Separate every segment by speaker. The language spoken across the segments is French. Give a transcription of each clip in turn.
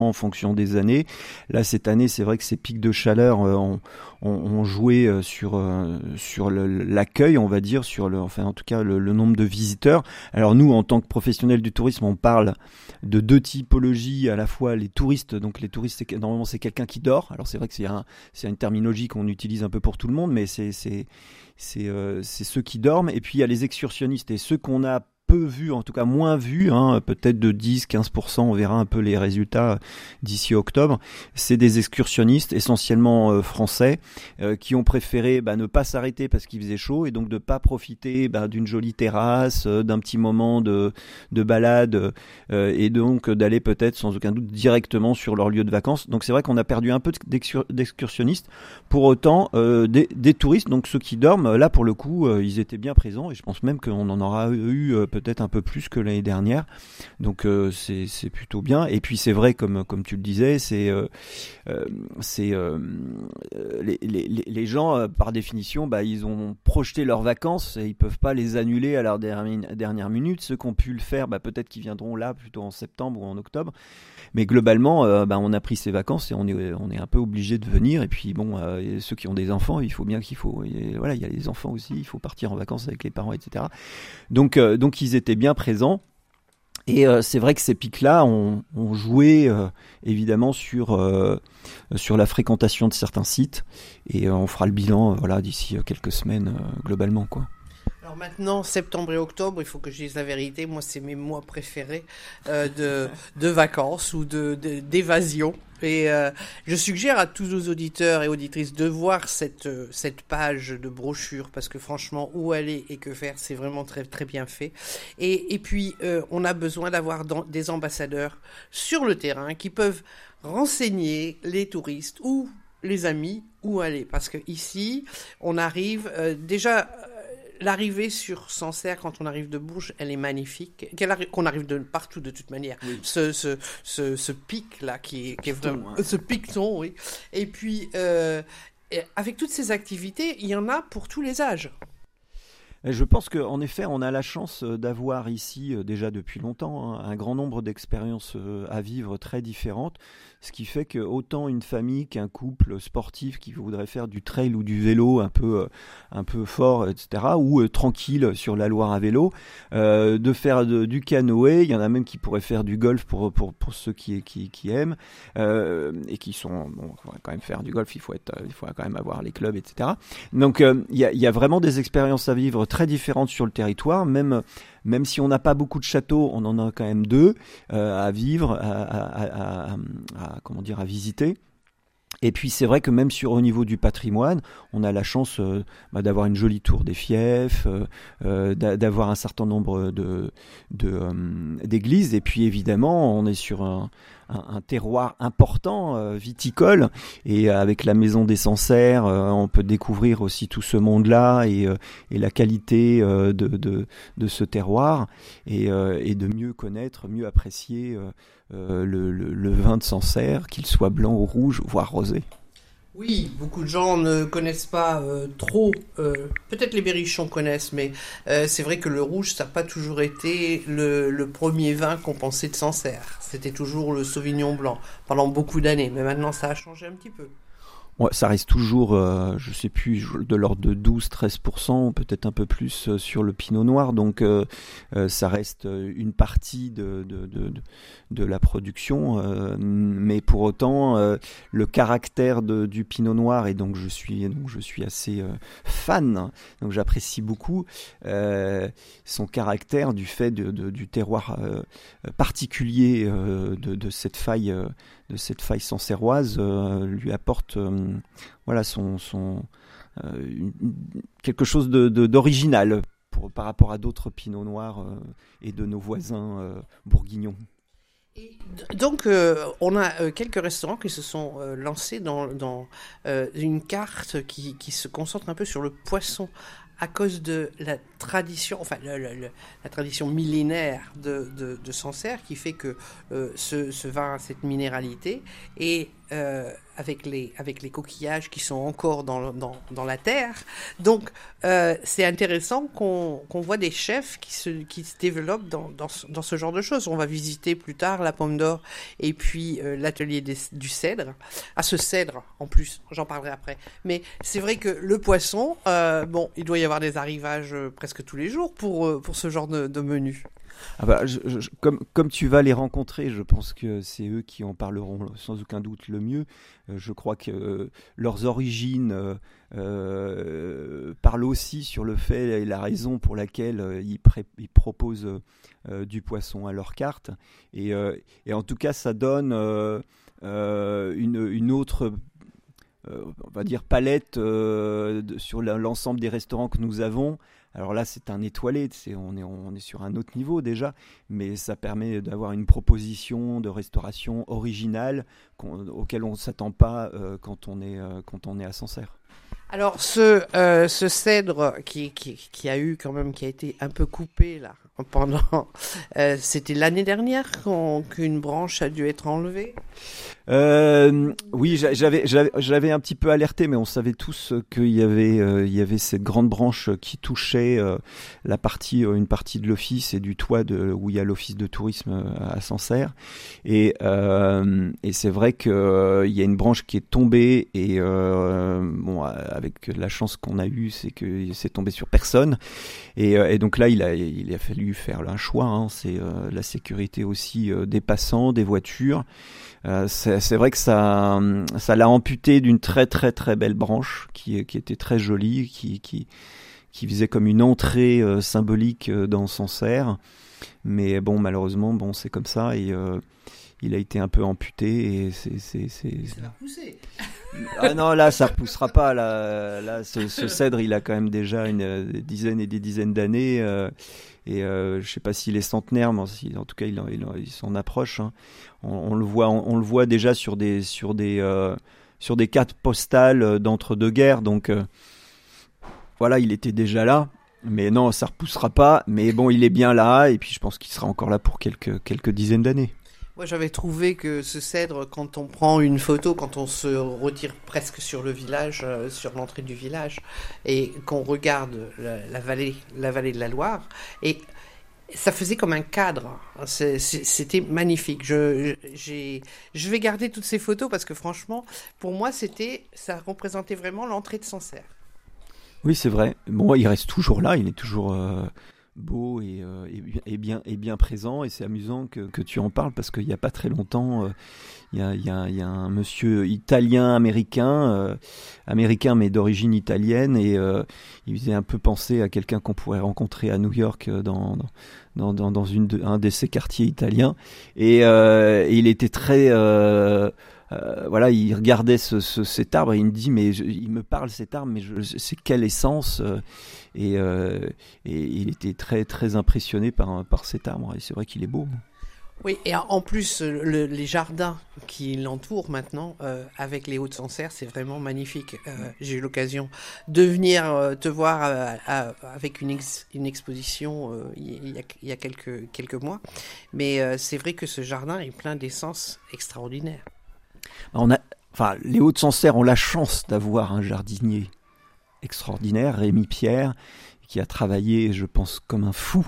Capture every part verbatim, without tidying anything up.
Speaker 1: en fonction des années. Là, cette année, c'est vrai que ces pics de chaleur euh, ont, ont, ont joué euh, sur, euh, sur le, l'accueil, on va dire, sur le, enfin, en tout cas, le, le nombre de visiteurs. Alors nous, en tant que professionnels du tourisme, on parle de deux typologies, à la fois les touristes. Donc les touristes, c'est, normalement, c'est quelqu'un qui dort. Alors c'est vrai que c'est, un, c'est une terminologie qu'on utilise un peu pour tout le monde, mais c'est, c'est, c'est, euh, c'est ceux qui dorment. Et puis il y a les excursionnistes et ceux qu'on a peu vu, en tout cas moins vu, hein, peut-être de dix à quinze pour cent, on verra un peu les résultats d'ici octobre. C'est des excursionnistes essentiellement euh, français euh, qui ont préféré bah, ne pas s'arrêter parce qu'il faisait chaud et donc de ne pas profiter bah, d'une jolie terrasse, euh, d'un petit moment de, de balade euh, et donc d'aller peut-être sans aucun doute directement sur leur lieu de vacances. Donc c'est vrai qu'on a perdu un peu d'excur- d'excursionnistes. Pour autant, euh, des, des touristes, donc ceux qui dorment, là pour le coup, euh, ils étaient bien présents et je pense même qu'on en aura eu euh, peut-être peut-être un peu plus que l'année dernière, donc euh, c'est, c'est plutôt bien. Et puis c'est vrai, comme, comme tu le disais, c'est, euh, euh, c'est euh, les, les, les gens, euh, par définition, bah, ils ont projeté leurs vacances et ils peuvent pas les annuler à leur dernière, dernière minute. Ceux qui ont pu le faire, bah, peut-être qu'ils viendront là plutôt en septembre ou en octobre. Mais globalement, euh, bah, on a pris ses vacances et on est, on est un peu obligé de venir. Et puis bon, euh, ceux qui ont des enfants, il faut bien qu'il faut, et, voilà, il y a les enfants aussi, il faut partir en vacances avec les parents, et cetera. Donc, euh, donc ils étaient bien présents. Et euh, c'est vrai que ces pics-là ont, ont joué euh, évidemment sur, euh, sur la fréquentation de certains sites. Et euh, on fera le bilan euh, voilà, d'ici euh, quelques semaines euh, globalement, quoi.
Speaker 2: Alors maintenant, septembre et octobre, il faut que je dise la vérité, moi c'est mes mois préférés euh, de, de vacances ou de, de, d'évasion. Et euh, je suggère à tous nos auditeurs et auditrices de voir cette, euh, cette page de brochure parce que franchement, où aller et que faire, c'est vraiment très, très bien fait. Et, et puis, euh, on a besoin d'avoir dans, des ambassadeurs sur le terrain qui peuvent renseigner les touristes ou les amis où aller. Parce que ici, on arrive euh, déjà... L'arrivée sur Sancerre, quand on arrive de Bourges, elle est magnifique. Qu'elle arri- qu'on arrive de partout de toute manière. Oui. Ce, ce, ce, ce pic-là, qui est, qui est vraiment... Hein. Ce picton, oui. Et puis, euh, avec toutes ces activités, il y en a pour tous les âges.
Speaker 1: Je pense qu'en effet, on a la chance d'avoir ici, déjà depuis longtemps, hein, un grand nombre d'expériences à vivre très différentes, ce qui fait que autant une famille qu'un couple sportif qui voudrait faire du trail ou du vélo un peu, un peu fort, et cetera, ou euh, tranquille sur la Loire à vélo, euh, de faire de, du canoë, il y en a même qui pourraient faire du golf pour, pour, pour ceux qui, qui, qui aiment, euh, et qui sont, bon, il faut quand même faire du golf, il faut, être, il faut quand même avoir les clubs, et cetera. Donc il euh, y, a, y a vraiment des expériences à vivre très différentes sur le territoire, même, même si on n'a pas beaucoup de châteaux, on en a quand même deux euh, à vivre, à, à, à, à, à, comment dire, à visiter. Et puis c'est vrai que même sur au niveau du patrimoine, on a la chance euh, bah, d'avoir une jolie tour des fiefs, euh, euh, d'avoir un certain nombre de, de euh, d'églises. Et puis évidemment, on est sur un, un, un terroir important euh, viticole. Et avec la maison des Sancerres, euh, on peut découvrir aussi tout ce monde-là et, euh, et la qualité euh, de, de, de ce terroir et, euh, et de mieux connaître, mieux apprécier. Euh, Euh, le, le, le vin de Sancerre, qu'il soit blanc ou rouge, voire rosé.
Speaker 2: Oui, beaucoup de gens ne connaissent pas euh, trop, euh, peut-être les berrichons connaissent, mais euh, c'est vrai que le rouge, ça n'a pas toujours été le, le premier vin qu'on pensait de Sancerre. C'était toujours le Sauvignon blanc pendant beaucoup d'années, mais maintenant ça a changé un petit peu.
Speaker 1: Ouais, ça reste toujours, euh, je sais plus, de l'ordre de douze à treize pour cent, peut-être un peu plus euh, sur le pinot noir. Donc, euh, euh, ça reste une partie de, de, de, de la production. Euh, mais pour autant, euh, le caractère de, du pinot noir, et donc je suis, donc je suis assez euh, fan, donc j'apprécie beaucoup euh, son caractère du fait de, de, du terroir euh, particulier euh, de, de cette faille. Euh, de cette faille sancerroise euh, lui apporte euh, voilà son, son euh, une, quelque chose de, de, d'original pour, par rapport à d'autres pinots noirs euh, et de nos voisins euh, bourguignons.
Speaker 2: Et donc, euh, on a euh, quelques restaurants qui se sont euh, lancés dans, dans euh, une carte qui, qui se concentre un peu sur le poisson à cause de la tradition, enfin le, le, le, la tradition millénaire de, de, de Sancerre qui fait que euh, ce, ce vin a cette minéralité. Et euh, avec les avec les coquillages qui sont encore dans dans, dans la terre. Donc euh, c'est intéressant qu'on qu'on voit des chefs qui se qui se développent dans dans ce, dans ce genre de choses. On va visiter plus tard la Pomme d'Or et puis euh, l'atelier des, du cèdre. À ce cèdre en plus, j'en parlerai après. Mais c'est vrai que le poisson, euh, bon, il doit y avoir des arrivages euh, presque tous les jours pour euh, pour ce genre de, de menu.
Speaker 1: Ah bah, je, je, comme, comme tu vas les rencontrer, je pense que c'est eux qui en parleront sans aucun doute le mieux. Euh, je crois que euh, leurs origines euh, euh, parlent aussi sur le fait et la raison pour laquelle euh, ils, pré- ils proposent euh, du poisson à leur carte. Et, euh, et en tout cas, ça donne euh, euh, une, une autre... Euh, on va dire palette euh, de, sur la, l'ensemble des restaurants que nous avons. Alors là, c'est un étoilé, c'est, on, est, on est sur un autre niveau déjà, mais ça permet d'avoir une proposition de restauration originale auquel on ne s'attend pas euh, quand, on est, euh, quand on est à Sancerre.
Speaker 2: Alors ce, euh, ce cèdre qui, qui, qui a eu quand même, qui a été un peu coupé là, pendant, euh, c'était l'année dernière qu'on, qu'une branche a dû être enlevée.
Speaker 1: Euh, oui, j'avais, j'avais, j'avais un petit peu alerté, mais on savait tous qu'il y avait, euh, il y avait cette grande branche qui touchait euh, la partie, euh, une partie de l'office et du toit de, où il y a l'office de tourisme à Sancerre. Et, euh, et c'est vrai qu'il euh, y a une branche qui est tombée et euh, bon, avec la chance qu'on a eue, c'est que c'est tombé sur personne. Et, euh, et donc là, il a, il a fallu faire un choix. Hein, c'est euh, la sécurité aussi euh, des passants, des voitures. Euh, c'est, c'est vrai que ça, ça l'a amputé d'une très très très belle branche qui, qui était très jolie, qui, qui, qui faisait comme une entrée euh, symbolique euh, dans Sancerre. Mais bon, malheureusement, bon, c'est comme ça et euh, il a été un peu amputé et c'est, c'est, c'est...
Speaker 2: Ça l'a poussé.
Speaker 1: Ah non, là, ça repoussera pas. Là, là ce, ce cèdre, il a quand même déjà une des dizaines et des dizaines d'années. Euh, et euh, je sais pas s'il est centenaire, mais si, en tout cas, il, il, il s'en approche. Hein. On, on le voit, on, on le voit déjà sur des sur des euh, sur des cartes postales d'entre-deux-guerres. Donc euh, voilà, il était déjà là. Mais non, ça repoussera pas. Mais bon, il est bien là. Et puis, je pense qu'il sera encore là pour quelques quelques dizaines d'années.
Speaker 2: Moi, j'avais trouvé que ce cèdre, quand on prend une photo, quand on se retire presque sur le village, euh, sur l'entrée du village, et qu'on regarde la, la vallée, la vallée de la Loire, et ça faisait comme un cadre. C'est, c'est, c'était magnifique. Je, j'ai, je vais garder toutes ces photos parce que franchement, pour moi, c'était, ça représentait vraiment l'entrée de Sancerre.
Speaker 1: Oui, c'est vrai. Bon, il reste toujours là. Il est toujours euh, beau et, euh, et, et, bien, et bien présent. Et c'est amusant que, que tu en parles parce qu'il n'y a pas très longtemps, euh, il, y a, il, y a, il y a un monsieur italien-américain, euh, américain mais d'origine italienne. Et euh, il faisait un peu penser à quelqu'un qu'on pourrait rencontrer à New York dans... dans dans, dans, dans une de, un de ces quartiers italiens. Et, euh, et il était très... Euh, Euh, voilà, il regardait ce, ce, cet arbre et il me dit mais je, il me parle cet arbre mais je, c'est quelle essence euh, et, euh, et il était très très impressionné par par cet arbre et c'est vrai qu'il est beau.
Speaker 2: Oui, et en plus, le, les jardins qui l'entourent maintenant, euh, avec les Hauts-de-Sancerre, c'est vraiment magnifique. Euh, j'ai eu l'occasion de venir euh, te voir à, à, avec une, ex, une exposition euh, il, y a, il y a quelques, quelques mois. Mais euh, c'est vrai que ce jardin est plein d'essences extraordinaires.
Speaker 1: On a, enfin, les Hauts-de-Sancerre ont la chance d'avoir un jardinier extraordinaire, Rémi Pierre, qui a travaillé, je pense, comme un fou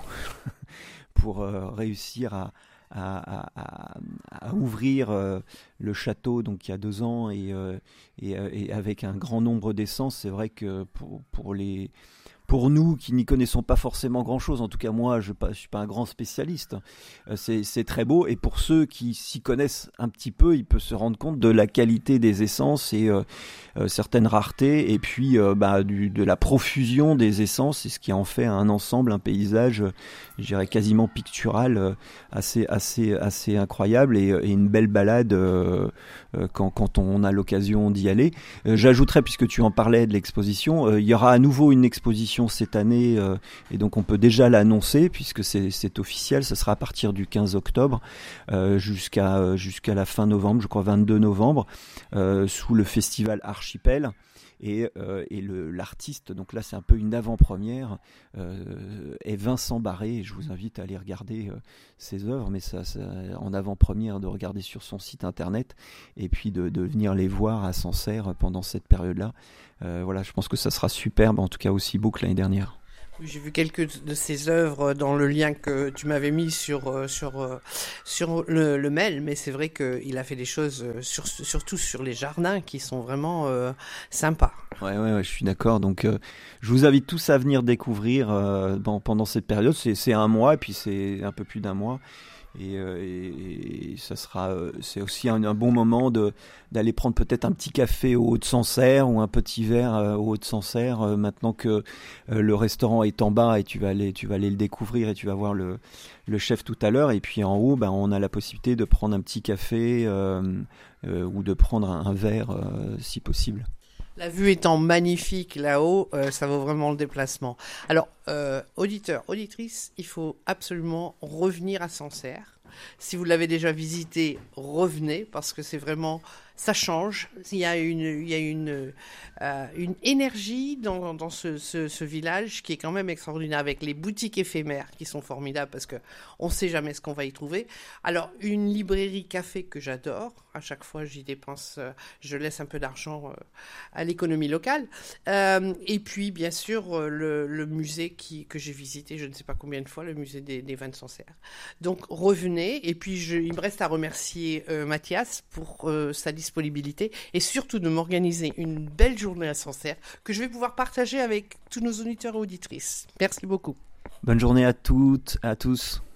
Speaker 1: pour euh, réussir à, à, à, à ouvrir euh, le château donc il y a deux ans et, euh, et, et avec un grand nombre d'essences. C'est vrai que pour, pour les Pour nous qui n'y connaissons pas forcément grand-chose, en tout cas moi je ne suis pas un grand spécialiste, euh, c'est, c'est très beau. Et pour ceux qui s'y connaissent un petit peu, ils peuvent se rendre compte de la qualité des essences et euh, euh, certaines raretés, et puis euh, bah, du, de la profusion des essences, et ce qui en fait un ensemble, un paysage, euh, je dirais quasiment pictural, euh, assez, assez, assez incroyable, et, et une belle balade euh, euh, quand, quand on a l'occasion d'y aller. Euh, j'ajouterais, puisque tu en parlais de l'exposition, euh, il y aura à nouveau une exposition cette année euh, et donc on peut déjà l'annoncer puisque c'est, c'est officiel. Ça sera à partir du quinze octobre euh, jusqu'à, euh, jusqu'à la fin novembre, je crois vingt-deux novembre, euh, sous le festival Archipel. Et, euh, et le, l'artiste, donc là c'est un peu une avant-première, euh, est Vincent Barré. Et je vous invite à aller regarder euh, ses œuvres, mais ça, ça en avant-première, de regarder sur son site internet et puis de, de venir les voir à Sancerre pendant cette période-là. Euh, voilà, je pense que ça sera superbe, en tout cas aussi beau que l'année dernière.
Speaker 2: J'ai vu quelques de ses œuvres dans le lien que tu m'avais mis sur sur sur le, le mail, mais c'est vrai qu'il a fait des choses sur, surtout sur les jardins qui sont vraiment euh, sympas.
Speaker 1: Ouais, ouais, ouais, je suis d'accord. Donc, euh, je vous invite tous à venir découvrir euh, bon, pendant cette période. C'est, c'est un mois et puis c'est un peu plus d'un mois. Et, euh, et, et ça sera, euh, c'est aussi un, un bon moment de d'aller prendre peut-être un petit café au Haut-de-Sancerre ou un petit verre euh, au Haut-de-Sancerre. Euh, maintenant que euh, le restaurant est en bas et tu vas aller, tu vas aller le découvrir et tu vas voir le le chef tout à l'heure. Et puis en haut, ben, on a la possibilité de prendre un petit café euh, euh, ou de prendre un, un verre euh, si possible.
Speaker 2: La vue étant magnifique là-haut, euh, ça vaut vraiment le déplacement. Alors, euh, auditeurs, auditrices, il faut absolument revenir à Sancerre. Si vous l'avez déjà visité, revenez, parce que c'est vraiment, ça change. Il y a une, il y a une, euh, une énergie dans, dans ce, ce, ce village qui est quand même extraordinaire, avec les boutiques éphémères qui sont formidables, parce que on sait jamais ce qu'on va y trouver. Alors, une librairie café que j'adore. À chaque fois, j'y dépense, euh, je laisse un peu d'argent euh, à l'économie locale. Euh, et puis, bien sûr, euh, le, le musée qui, que j'ai visité, je ne sais pas combien de fois, le musée des, des vins de Sancerre. Donc, revenez. Et puis, je, il me reste à remercier euh, Mathias pour euh, sa disponibilité et surtout de m'organiser une belle journée à Sancerre que je vais pouvoir partager avec tous nos auditeurs et auditrices. Merci beaucoup.
Speaker 1: Bonne journée à toutes, à tous.